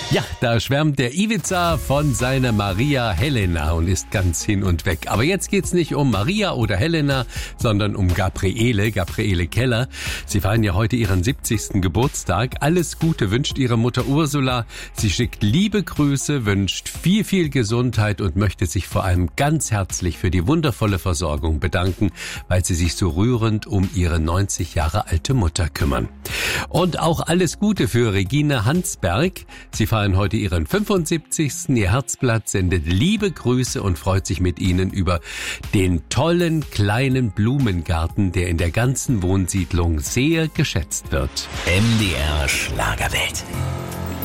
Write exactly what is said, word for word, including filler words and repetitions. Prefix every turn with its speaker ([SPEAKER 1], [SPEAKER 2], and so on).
[SPEAKER 1] Ja, da schwärmt der Ivica von seiner Maria Helena und ist ganz hin und weg. Aber jetzt geht's nicht um Maria oder Helena, sondern um Gabriele, Gabriele Keller. Sie feiern ja heute ihren siebzigsten Geburtstag. Alles Gute wünscht ihre Mutter Ursula. Sie schickt liebe Grüße, wünscht viel, viel Gesundheit und möchte sich vor allem ganz herzlich für die wundervolle Versorgung bedanken, weil sie sich so rührend um ihre neunzig Jahre alte Mutter kümmern. Und auch alles Gute für Regine Hansberg. Sie feiern heute ihren fünfundsiebzigsten Ihr Herzblatt sendet liebe Grüße und freut sich mit Ihnen über den tollen kleinen Blumengarten, der in der ganzen Wohnsiedlung sehr geschätzt wird.
[SPEAKER 2] M D R Schlagerwelt.